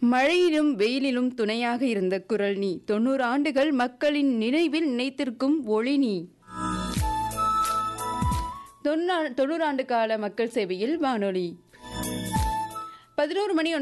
மழையிலும் வெயிலிலும் துணையாக இருந்த குரல் நீ. 90 ஆண்டுகள் மக்களின் நினைவில் நினைத்திருக்கும் ஒளி நீ. 90 ஆண்டு கால மக்கள் சேவையில் வானொலி. 11 மணி